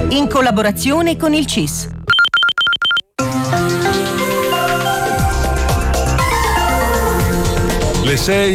in collaborazione con il CIS. Le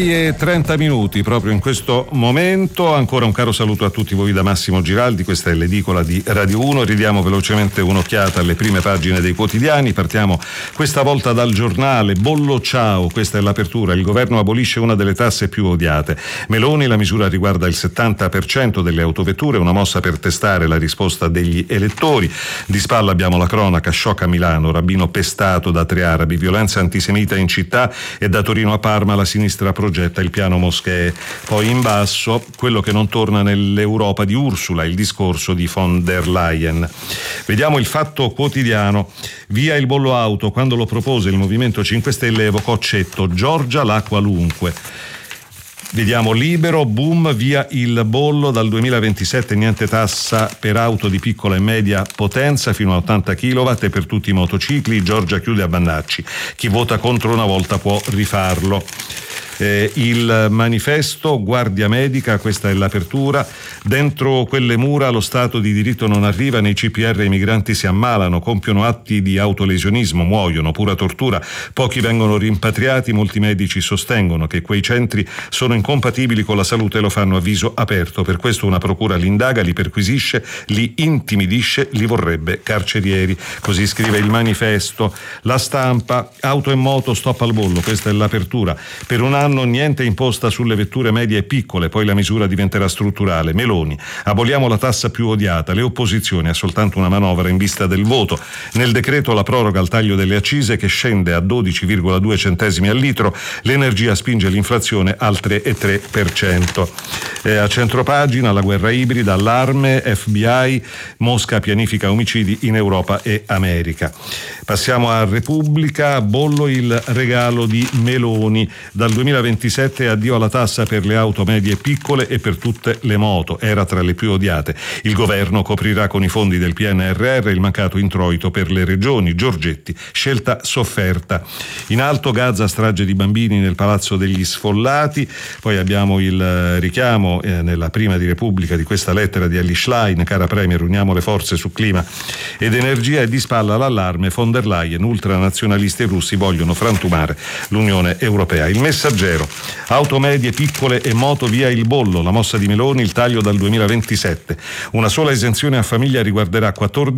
6:30 proprio in questo momento. Ancora un caro saluto a tutti voi da Massimo Giraldi, questa è l'edicola di Radio 1. Ridiamo velocemente un'occhiata alle prime pagine dei quotidiani. Partiamo questa volta dal giornale. Bollo ciao, questa è l'apertura. Il governo abolisce una delle tasse più odiate. Meloni, la misura riguarda il 70% delle autovetture, una mossa per testare la risposta degli elettori. Di spalla abbiamo la cronaca, shock a Milano, rabbino pestato da 3 arabi, violenza antisemita in città, e da Torino a Parma la sinistra progetta il piano moschee. Poi in basso quello che non torna nell'Europa di Ursula, il discorso di von der Leyen. Vediamo il Fatto Quotidiano. Via il bollo auto, quando lo propose il Movimento 5 Stelle evocò Cetto, Giorgia la qualunque. Vediamo Libero, boom, via il bollo, dal 2027 niente tassa per auto di piccola e media potenza fino a 80 kW e per tutti i motocicli. Giorgia chiude a Bannacci, chi vota contro una volta può rifarlo. Il Manifesto, guardia medica, questa è l'apertura. Dentro quelle mura lo Stato di diritto non arriva, nei CPR i migranti si ammalano, compiono atti di autolesionismo, muoiono, pura tortura, pochi vengono rimpatriati, molti medici sostengono che quei centri sono incompatibili con la salute e lo fanno a viso aperto. Per questo una procura li indaga, li perquisisce, li intimidisce, li vorrebbe carcerieri. Così scrive il Manifesto. La Stampa, auto e moto, stop al bollo, questa è l'apertura. Per un anno niente imposta sulle vetture medie e piccole, poi la misura diventerà strutturale. Meloni, aboliamo la tassa più odiata, le opposizioni, ha soltanto una manovra in vista del voto. Nel decreto la proroga al taglio delle accise che scende a 12,2 centesimi al litro, l'energia spinge l'inflazione al 3,3%. A centropagina la guerra ibrida, allarme, FBI, Mosca pianifica omicidi in Europa e America. Passiamo a Repubblica, bollo il regalo di Meloni, dal 2027 addio alla tassa per le auto medie e piccole e per tutte le moto, era tra le più odiate. Il governo coprirà con i fondi del PNRR il mancato introito per le regioni. Giorgetti, scelta sofferta. In alto, Gaza, strage di bambini nel Palazzo degli Sfollati. Poi abbiamo il richiamo nella prima di Repubblica di questa lettera di Elly Schlein, cara Premier, uniamo le forze su clima ed energia, e di spalla l'allarme, von der Leyen, ultranazionalisti russi vogliono frantumare l'Unione Europea. Il Messaggero, auto medie, piccole e moto via il bollo, la mossa di Meloni, il taglio dal 2027. Una sola esenzione a famiglia riguarderà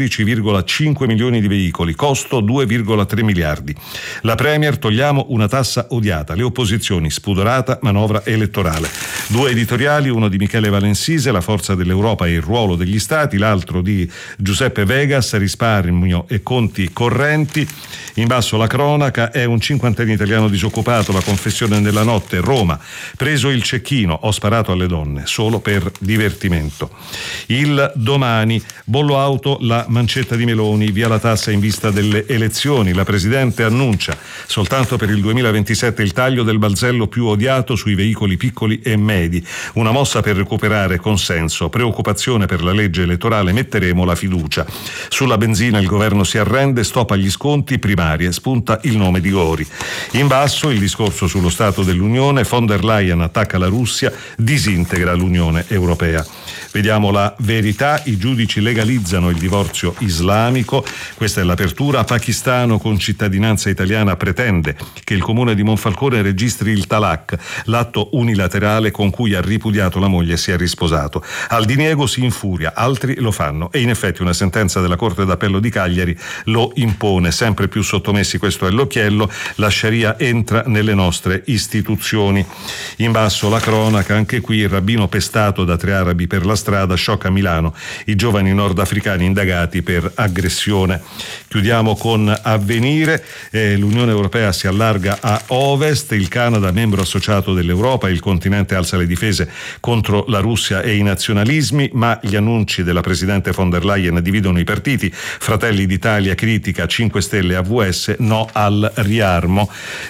14,5 milioni di veicoli, costo 2,3 miliardi. La Premier, togliamo una tassa odiata, le opposizioni, spudorata manovra elettorale. 2 editoriali, uno di Michele Valensise, la forza dell'Europa e il ruolo degli stati, l'altro di Giuseppe Vegas, risparmio e conti correnti. In basso la cronaca, è un 50enne italiano disoccupato, la confessione nella notte, Roma, preso il cecchino, ho sparato alle donne solo per divertimento. Il Domani, bollo auto, la mancetta di Meloni, via la tassa in vista delle elezioni, la Presidente annuncia soltanto per il 2027 il taglio del balzello più odiato sui veicoli piccoli e medi, una mossa per recuperare consenso, preoccupazione per la legge elettorale, metteremo la fiducia. Sulla benzina il governo si arrende, stop agli sconti, primarie, spunta il nome di Gori. In basso il discorso sullo Stato dell'Unione, von der Leyen attacca la Russia, disintegra l'Unione Europea. Vediamo La Verità, i giudici legalizzano il divorzio islamico, questa è l'apertura. Pakistano con cittadinanza italiana pretende che il comune di Monfalcone registri il talak, l'atto unilaterale con cui ha ripudiato la moglie e si è risposato. Al diniego si infuria, altri lo fanno e in effetti una sentenza della Corte d'Appello di Cagliari lo impone. Sempre più sottomessi, questo è l'occhiello, la Sharia entra nelle nostre istituzioni. In basso la cronaca, anche qui il rabbino pestato da 3 arabi per la strada, shock a Milano, i giovani nordafricani indagati per aggressione. Chiudiamo con Avvenire, l'Unione Europea si allarga a ovest, il Canada membro associato dell'Europa, il continente alza le difese contro la Russia e i nazionalismi, ma gli annunci della Presidente von der Leyen dividono i partiti. Fratelli d'Italia critica, 5 Stelle AVS no al riarmo.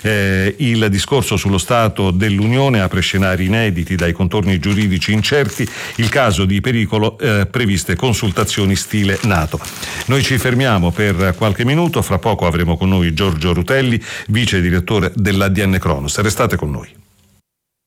Il discorso sullo Stato dell'Unione apre scenari inediti dai contorni giuridici incerti, il caso di pericolo, previste consultazioni stile NATO. Noi ci fermiamo per qualche minuto, fra poco avremo con noi Giorgio Rutelli, vice direttore dell'ADN Cronos. Restate con noi.